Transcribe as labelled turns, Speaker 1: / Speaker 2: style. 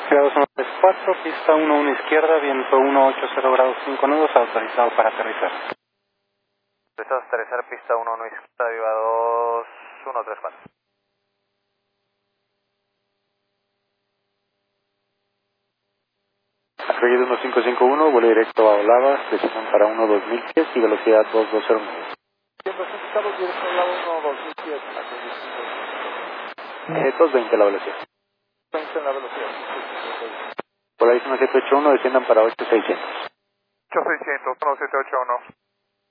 Speaker 1: Grados 134, pista 11 izquierda, viento 180 grados 5 nudos, autorizado para aterrizar.
Speaker 2: Autorizado para aterrizar, pista 11 izquierda, viva 2134.
Speaker 1: Arreguido 1551, vuelo directo a Olavas, decisión para 12010 y velocidad 2209. 220 la velocidad.
Speaker 2: 20 la velocidad.
Speaker 1: Polaris 1781, desciendan para 8600.
Speaker 2: 8600, 1781.